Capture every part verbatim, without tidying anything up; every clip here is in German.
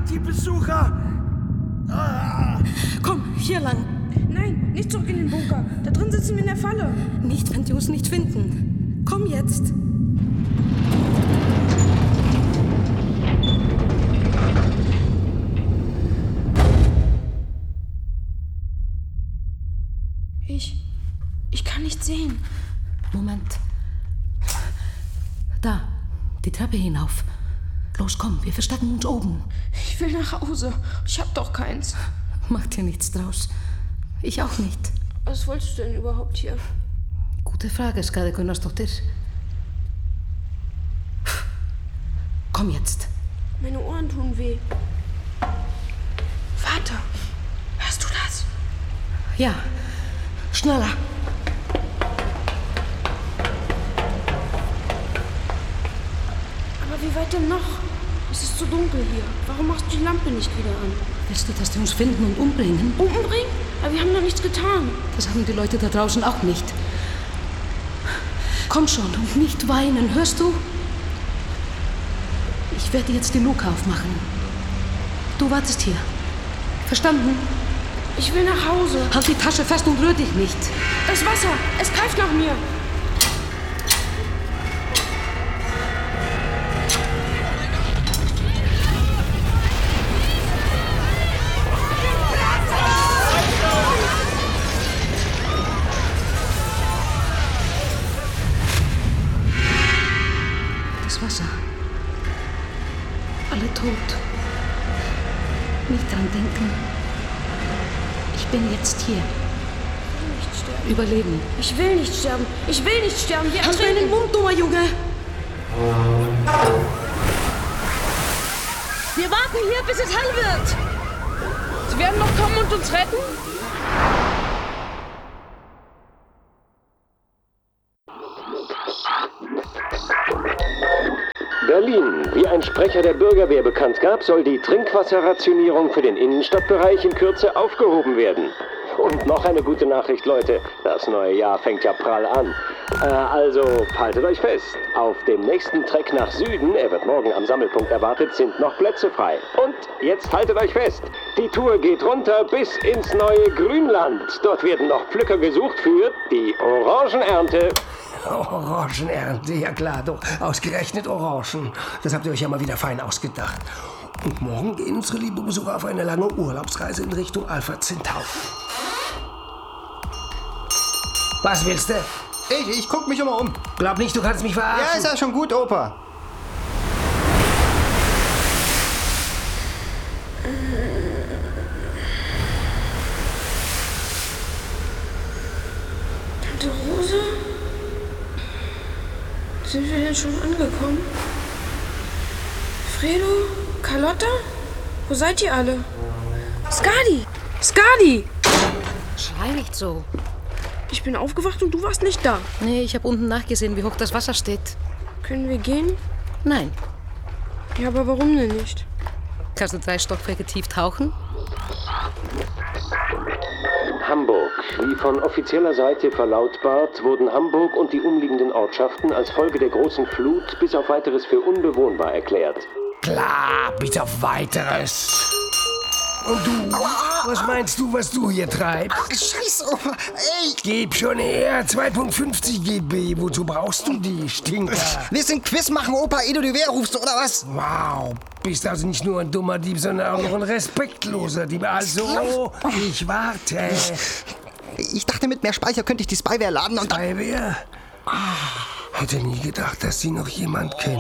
die Besucher! Ah. Komm, hier lang. Nein, nicht zurück in den Bunker. Da drin sitzen wir in der Falle. Nicht, wenn die uns nicht finden. Komm jetzt. Ich... Ich kann nicht sehen. Moment. Da, die Treppe hinauf. Los, komm, wir verstecken uns oben. Ich will nach Hause. Ich hab doch keins. Mach dir nichts draus. Ich auch nicht. Was wolltest du denn überhaupt hier? Gute Frage, Skade Gunnarsdóttir. Komm jetzt. Meine Ohren tun weh. Vater, hörst du das? Ja, schneller. Aber wie weit denn noch? Es ist zu dunkel hier. Warum machst du die Lampe nicht wieder an? Willst du, dass die uns finden und umbringen? Umbringen? Aber wir haben doch nichts getan. Das haben die Leute da draußen auch nicht. Komm schon und nicht weinen, hörst du? Ich werde jetzt die Luke aufmachen. Du wartest hier. Verstanden? Ich will nach Hause. Halt die Tasche fest und rühr dich nicht. Das Wasser, es greift nach mir. Wasser. Alle tot. Nicht dran denken. Ich bin jetzt hier. Ich will nicht sterben. Überleben. Ich will nicht sterben. Ich will nicht sterben. Wir Halt deinen Mund, dummer Junge. Wir warten hier, bis es hell wird. Sie werden noch kommen und uns retten? Berlin. Wie ein Sprecher der Bürgerwehr bekannt gab, soll die Trinkwasserrationierung für den Innenstadtbereich in Kürze aufgehoben werden. Und noch eine gute Nachricht, Leute. Das neue Jahr fängt ja prall an. Äh, also, haltet euch fest. Auf dem nächsten Trek nach Süden, er wird morgen am Sammelpunkt erwartet, sind noch Plätze frei. Und jetzt haltet euch fest. Die Tour geht runter bis ins neue Grünland. Dort werden noch Pflücker gesucht für die Orangenernte. Orangenernte, ja klar, doch. Ausgerechnet Orangen. Das habt ihr euch ja mal wieder fein ausgedacht. Und morgen gehen unsere lieben Besucher auf eine lange Urlaubsreise in Richtung Alpha Centauri. Was willst du? Ich, ich guck mich immer um. Glaub nicht, du kannst mich verarschen. Ja, ist ja schon gut, Opa. Tante Rose? Sind wir denn schon angekommen? Fredo? Carlotta? Wo seid ihr alle? Skadi! Skadi! Schrei nicht so. Ich bin aufgewacht und du warst nicht da. Nee, ich habe unten nachgesehen, wie hoch das Wasser steht. Können wir gehen? Nein. Ja, aber warum denn nicht? Kannst du drei Stockwerke tief tauchen? Hamburg. Wie von offizieller Seite verlautbart, wurden Hamburg und die umliegenden Ortschaften als Folge der großen Flut bis auf Weiteres für unbewohnbar erklärt. Klar, bis auf Weiteres. Und du? Was meinst du, was du hier treibst? Ach, Scheiße, Opa. Ey. Gib schon her, zwei Komma fünfzig G B. Wozu brauchst du die, Stinker? Willst du ein Quiz machen, Opa, ehe du die Wehr rufst, oder was? Wow, bist also nicht nur ein dummer Dieb, sondern auch noch ein respektloser Dieb. Also, ich warte. Ich dachte, mit mehr Speicher könnte ich die Spyware laden und... Spyware? Hätte nie gedacht, dass sie noch jemand kennt.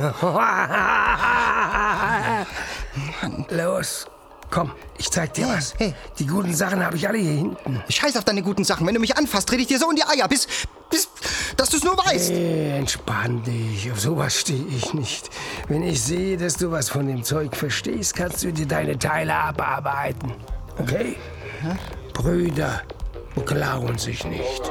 Los, komm, ich zeig dir Hey, was. hey. Die guten Sachen habe ich alle hier hinten. Scheiß auf deine guten Sachen. Wenn du mich anfasst, trete ich dir so in die Eier, bis... bis... dass du es nur weißt. Hey, entspann dich. Auf sowas stehe ich nicht. Wenn ich sehe, dass du was von dem Zeug verstehst, kannst du dir deine Teile abarbeiten. Okay? Hä? Brüder beklauen sich nicht.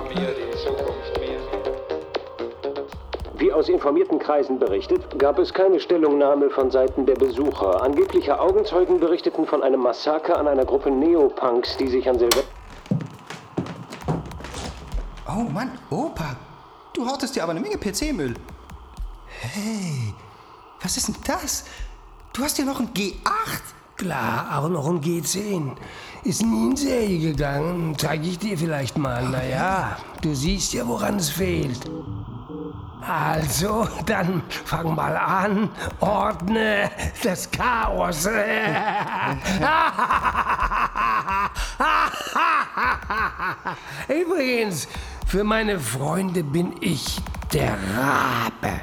Wie aus informierten Kreisen berichtet, gab es keine Stellungnahme von Seiten der Besucher. Angebliche Augenzeugen berichteten von einem Massaker an einer Gruppe Neopunks, die sich an Silvester... Oh Mann, Opa, du hortest dir aber eine Menge P C-Müll. Hey, was ist denn das? Du hast ja noch ein G acht? Klar, auch noch ein G zehn. Ist nie in Serie gegangen. Zeige ich dir vielleicht mal. Naja, du siehst ja, woran es fehlt. Also, dann fang mal an. Ordne das Chaos. Übrigens, für meine Freunde bin ich der Rabe.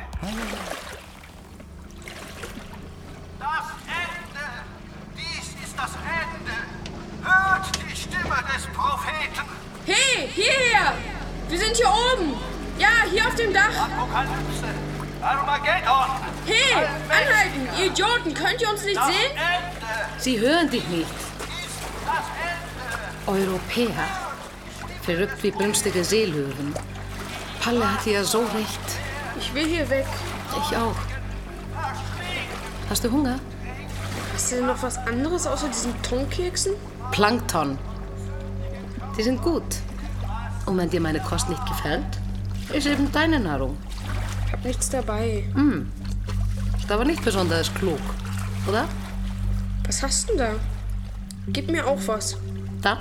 Das Ende! Dies ist das Ende! Hört die Stimme des Propheten! Hey, hierher! Wir sind hier oben! Ja, hier auf dem Dach! Apokalypse! Armageddon! Hey, anhalten! Ihr Idioten, könnt ihr uns nicht Das sehen? Ende! Sie hören dich nicht. Ist das Ende! Europäer. Verrückt wie brünstige Seelöwen. Palle hatte ja so recht. Ich will hier weg. Ich auch. Hast du Hunger? Hast du denn noch was anderes außer diesen Tonkeksen? Plankton. Die sind gut. Und wenn dir meine Kost nicht gefällt, ist eben deine Nahrung. Hab nichts dabei. Ist aber nicht besonders klug, oder? Was hast du denn da? Gib mir auch was. Da?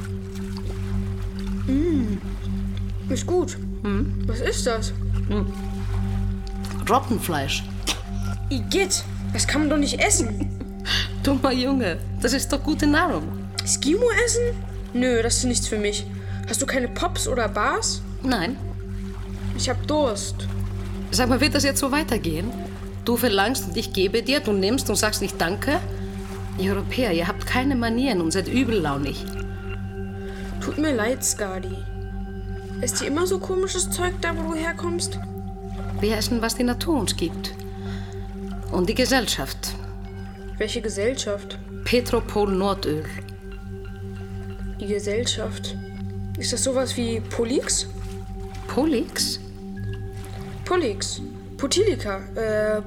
Ist gut. Was ist das? Robbenfleisch. Igitt, das kann man doch nicht essen. Dummer Junge, das ist doch gute Nahrung. Eskimo essen? Nö, das ist nichts für mich. Hast du keine Pops oder Bars? Nein. Ich hab Durst. Sag mal, wird das jetzt so weitergehen? Du verlangst und ich gebe dir, du nimmst und sagst nicht Danke? Ihr Europäer, ihr habt keine Manieren und seid übellaunig. Tut mir leid, Skadi. Ist dir immer so komisches Zeug da, wo du herkommst? Wir essen, was die Natur uns gibt. Und die Gesellschaft. Welche Gesellschaft? Petropol Nordöl. Die Gesellschaft. Ist das sowas wie Polix? Polix? Polix. Potilika. Äh,